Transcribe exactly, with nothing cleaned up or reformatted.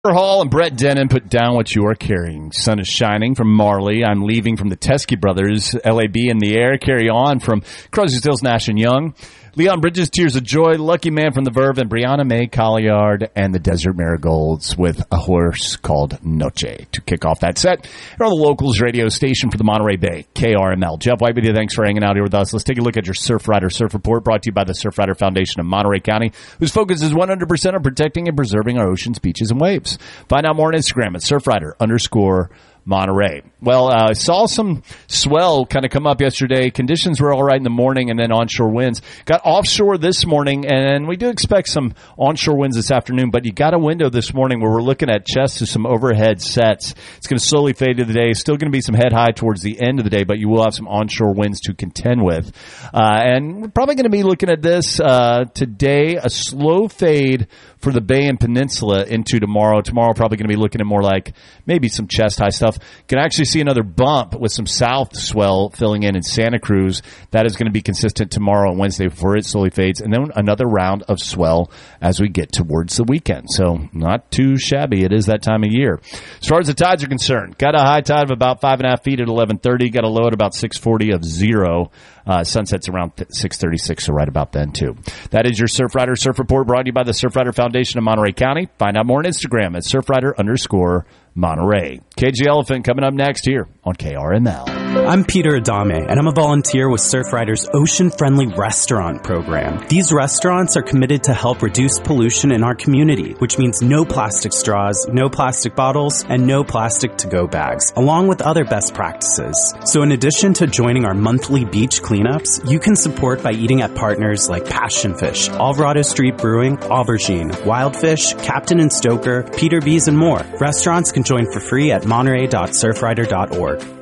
Hall and Brett Dennen, put down what you are carrying. Sun is shining from Marley. I'm leaving from the Teskey Brothers. L A B in the air. Carry on from Crosby, Stills, Nash and Young. Leon Bridges, Tears of Joy. Lucky Man from the Verve. And Brianna May Colliard and the Desert Marigolds with A Horse Called Noche to kick off that set. Here on the Locals radio station for the Monterey Bay, K R M L. Jeff White with you. Thanks for hanging out here with us. Let's take a look at your Surf Rider Surf Report, brought to you by the Surf Rider Foundation of Monterey County, whose focus is one hundred percent on protecting and preserving our oceans, beaches, and waves. Find out more on Instagram at surfrider underscore Monterey. Well, I uh, saw some swell kind of come up yesterday. Conditions were all right in the morning, and then onshore winds. Got offshore this morning, and we do expect some onshore winds this afternoon, but you got a window this morning where we're looking at chests to some overhead sets. It's going to slowly fade to the day. Still going to be some head high towards the end of the day, but you will have some onshore winds to contend with. Uh, and we're probably going to be looking at this uh, today, a slow fade for the Bay and Peninsula into tomorrow. Tomorrow probably going to be looking at more like maybe some chest high stuff. Can actually see another bump with some south swell filling in in Santa Cruz. That is going to be consistent tomorrow and Wednesday before it slowly fades. And then another round of swell as we get towards the weekend. So not too shabby. It is that time of year. As far as the tides are concerned, got a high tide of about five and a half feet at eleven thirty. Got a low at about six forty of zero. Uh, sunset's around six thirty-six, so right about then, too. That is your Surf Rider Surf Report, brought to you by the Surf Rider Foundation of Monterey County. Find out more on Instagram at surfrider underscore Monterey. K G Elephant coming up next here on K R M L. I'm Peter Adame, and I'm a volunteer with Surfrider's ocean-friendly restaurant program. These restaurants are committed to help reduce pollution in our community, which means no plastic straws, no plastic bottles, and no plastic to-go bags, along with other best practices. So in addition to joining our monthly beach cleanups, you can support by eating at partners like Passion Fish, Alvarado Street Brewing, Aubergine, Wildfish, Captain and Stoker, Peter B's, and more. Restaurants can join for free at monterey dot surfrider dot org.